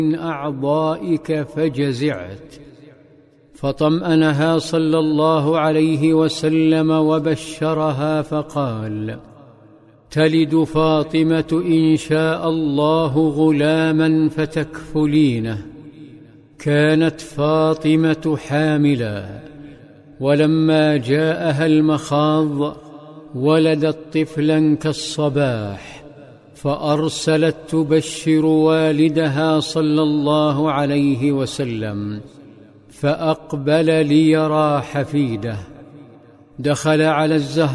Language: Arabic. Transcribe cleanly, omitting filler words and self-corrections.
من أعضائك فجزعت، فطمأنها صلى الله عليه وسلم وبشرها فقال: تلد فاطمة إن شاء الله غلاما فتكفلينه. كانت فاطمة حاملا، ولما جاءها المخاض ولدت طفلا كالصباح، فأرسلت تبشر والدها صلى الله عليه وسلم، فأقبل ليرى حفيده. دخل على الزهراء